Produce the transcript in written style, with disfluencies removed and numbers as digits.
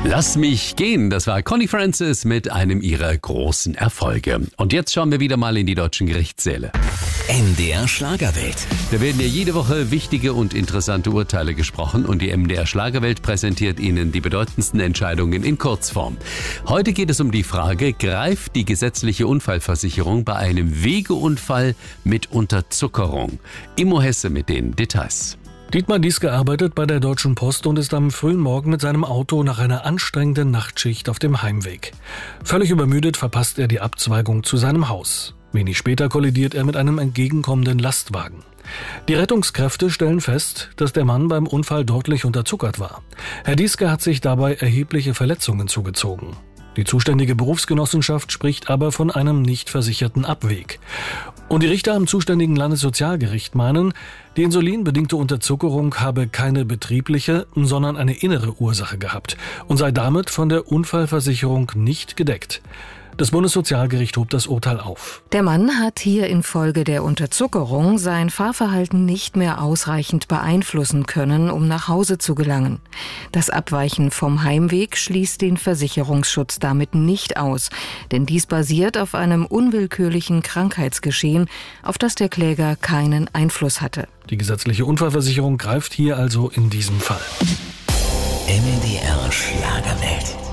Lass mich gehen, das war Connie Francis mit einem ihrer großen Erfolge. Und jetzt schauen wir wieder mal in die deutschen Gerichtssäle. MDR Schlagerwelt. Da werden ja jede Woche wichtige und interessante Urteile gesprochen und die MDR Schlagerwelt präsentiert Ihnen die bedeutendsten Entscheidungen in Kurzform. Heute geht es um die Frage, greift die gesetzliche Unfallversicherung bei einem Wegeunfall mit Unterzuckerung? Immo Hesse mit den Details. Dietmar Dieske arbeitet bei der Deutschen Post und ist am frühen Morgen mit seinem Auto nach einer anstrengenden Nachtschicht auf dem Heimweg. Völlig übermüdet verpasst er die Abzweigung zu seinem Haus. Wenig später kollidiert er mit einem entgegenkommenden Lastwagen. Die Rettungskräfte stellen fest, dass der Mann beim Unfall deutlich unterzuckert war. Herr Dieske hat sich dabei erhebliche Verletzungen zugezogen. Die zuständige Berufsgenossenschaft spricht aber von einem nicht versicherten Abweg. Und die Richter am zuständigen Landessozialgericht meinen, die insulinbedingte Unterzuckerung habe keine betriebliche, sondern eine innere Ursache gehabt und sei damit von der Unfallversicherung nicht gedeckt. Das Bundessozialgericht hob das Urteil auf. Der Mann hat hier infolge der Unterzuckerung sein Fahrverhalten nicht mehr ausreichend beeinflussen können, um nach Hause zu gelangen. Das Abweichen vom Heimweg schließt den Versicherungsschutz damit nicht aus, denn dies basiert auf einem unwillkürlichen Krankheitsgeschehen, auf das der Kläger keinen Einfluss hatte. Die gesetzliche Unfallversicherung greift hier also in diesem Fall. MDR Schlagerwelt.